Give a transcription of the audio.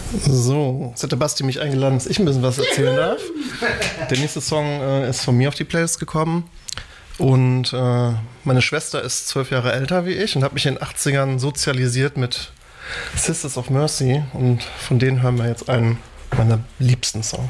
So, jetzt hat der Basti mich eingeladen, dass ich ein bisschen was erzählen darf. Der nächste Song ist von mir auf die Playlist gekommen. Und meine Schwester ist 12 Jahre älter wie ich und hat mich in den 80ern sozialisiert mit Sisters of Mercy. Und von denen hören wir jetzt einen meiner liebsten Songs.